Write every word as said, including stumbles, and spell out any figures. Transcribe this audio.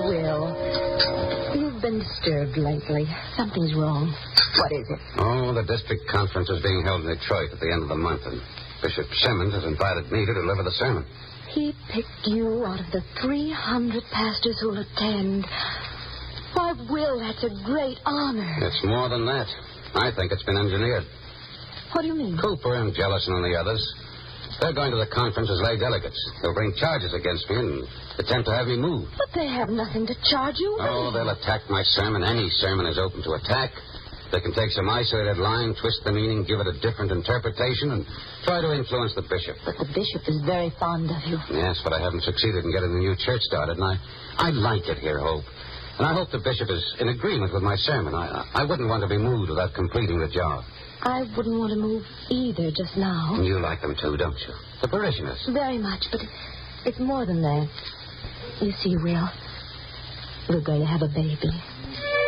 Will, you've been disturbed lately. Something's wrong. What is it? Oh, the district conference is being held in Detroit at the end of the month, and Bishop Simmons has invited me to deliver the sermon. He picked you out of the three hundred pastors who'll attend. Why, Will, that's a great honor. It's more than that. I think it's been engineered. What do you mean? Cooper and Jellison and the others. They're going to the conference as lay delegates. They'll bring charges against me and attempt to have me moved. But they have nothing to charge you with. Oh, they'll attack my sermon. Any sermon is open to attack. They can take some isolated line, twist the meaning, give it a different interpretation, and try to influence the bishop. But the bishop is very fond of you. Yes, but I haven't succeeded in getting the new church started, and I, I like it here, Hope. And I hope the bishop is in agreement with my sermon. I, I wouldn't want to be moved without completing the job. I wouldn't want to move either just now. And you like them too, don't you? The parishioners. Very much, but it's more than that. You see, Will, we're going to have a baby.